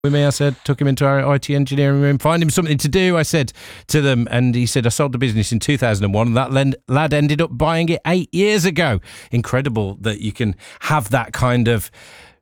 with me. I said, took him into our IT engineering room, find him something to do. I said to them, and he said, I sold the business in 2001, and that lad ended up buying it 8 years ago. Incredible that you can have that kind of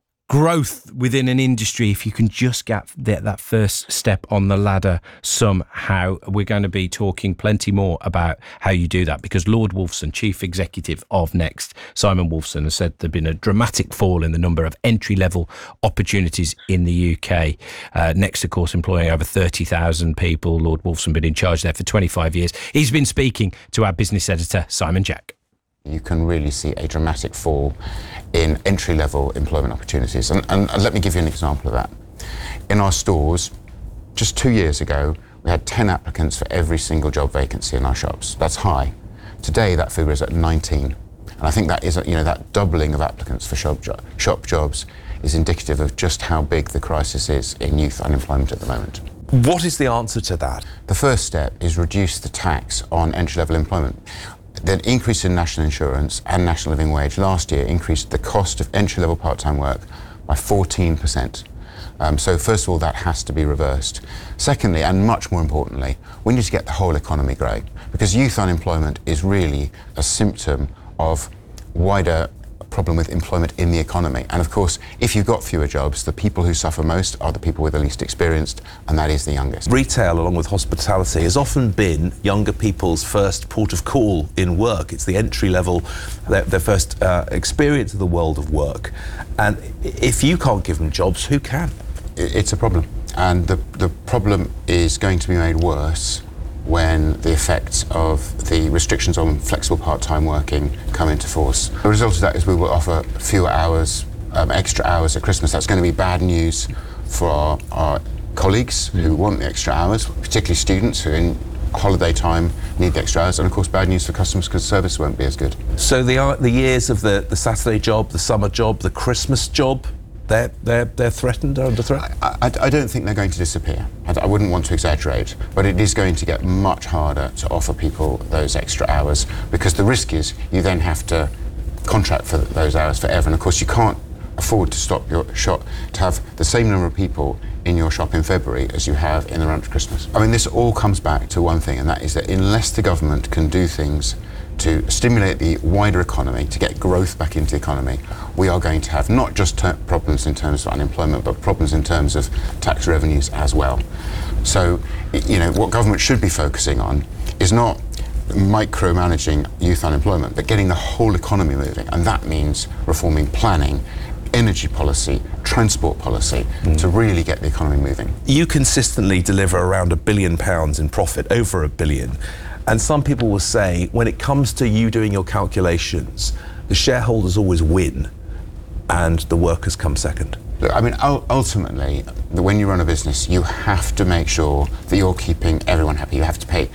growth within an industry if you can just get that first step on the ladder somehow. We're going to be talking plenty more about how you do that, because Lord Wolfson, Chief Executive of Next, Simon Wolfson, has said there's been a dramatic fall in the number of entry-level opportunities in the UK. Next, of course, employing over 30,000 people. Lord Wolfson been in charge there for 25 years. He's been speaking to our business editor, Simon Jack. You can really see a dramatic fall in entry-level employment opportunities. And let me give you an example of that. In our stores, just 2 years ago, we had 10 applicants for every single job vacancy in our shops. That's high. Today, that figure is at 19. And I think that is, that doubling of applicants for shop jobs is indicative of just how big the crisis is in youth unemployment at the moment. What is the answer to that? The first step is reduce the tax on entry-level employment. The increase in national insurance and national living wage last year increased the cost of entry-level part-time work by 14%. So first of all, that has to be reversed. Secondly, and much more importantly, we need to get the whole economy growing, because youth unemployment is really a symptom of wider problem with employment in the economy. And of course, if you've got fewer jobs, the people who suffer most are the people with the least experienced, and that is the youngest. Retail, along with hospitality, has often been younger people's first port of call in work. It's the entry level, their first experience of the world of work. And if you can't give them jobs, who can? It's a problem. And the problem is going to be made worse when the effects of the restrictions on flexible part-time working come into force. The result of that is we will offer fewer hours, extra hours at Christmas. That's going to be bad news for our colleagues who want the extra hours, particularly students who in holiday time need the extra hours, and of course bad news for customers because service won't be as good. So the years of the Saturday job, the summer job, the Christmas job, they're threatened, or under threat? I don't think they're going to disappear. I wouldn't want to exaggerate, but it is going to get much harder to offer people those extra hours, because the risk is you then have to contract for those hours forever, and of course you can't afford to stop your shop to have the same number of people in your shop in February as you have in the run up to Christmas. I mean, this all comes back to one thing, and that is that unless the government can do things to stimulate the wider economy, to get growth back into the economy, we are going to have not just problems in terms of unemployment, but problems in terms of tax revenues as well. So, what government should be focusing on is not micromanaging youth unemployment, but getting the whole economy moving. And that means reforming planning, energy policy, transport policy, to really get the economy moving. You consistently deliver around £1 billion in profit, over £1 billion. And some people will say, when it comes to you doing your calculations, the shareholders always win and the workers come second. Look, I mean, ultimately, when you run a business, you have to make sure that you're keeping everyone happy. You have to pay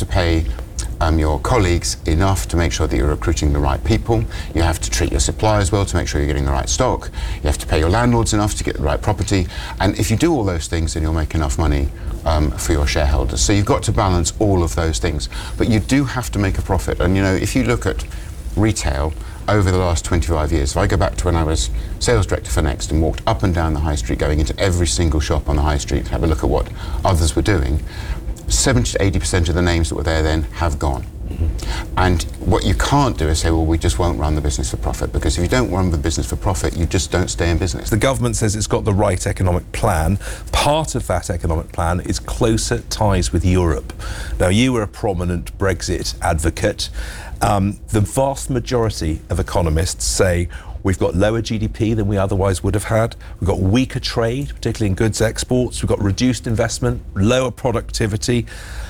your colleagues enough to make sure that you're recruiting the right people. You have to treat your suppliers well to make sure you're getting the right stock. You have to pay your landlords enough to get the right property. And if you do all those things, then you'll make enough money for your shareholders. So you've got to balance all of those things. But you do have to make a profit. And, if you look at retail over the last 25 years, if I go back to when I was sales director for Next and walked up and down the high street, going into every single shop on the high street to have a look at what others were doing, 70 to 80% of the names that were there then have gone. And what you can't do is say, well, we just won't run the business for profit, because if you don't run the business for profit, you just don't stay in business. The government says it's got the right economic plan. Part of that economic plan is closer ties with Europe. Now, you were a prominent Brexit advocate. The vast majority of economists say we've got lower GDP than we otherwise would have had. We've got weaker trade, particularly in goods exports. We've got reduced investment, lower productivity.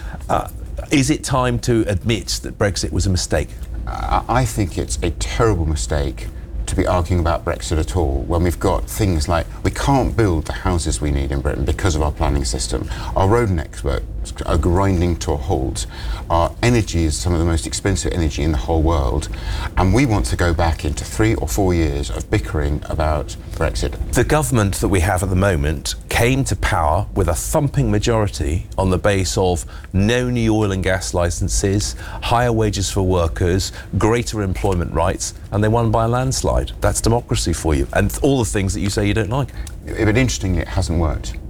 Is it time to admit that Brexit was a mistake? I think it's a terrible mistake to be arguing about Brexit at all when we've got things like we can't build the houses we need in Britain because of our planning system. Our road network are grinding to a halt. Our energy is some of the most expensive energy in the whole world, and we want to go back into 3 or 4 years of bickering about Brexit. The government that we have at the moment came to power with a thumping majority on the base of no new oil and gas licenses, higher wages for workers, greater employment rights, and they won by a landslide. That's democracy for you, and all the things that you say you don't like. But interestingly, it hasn't worked.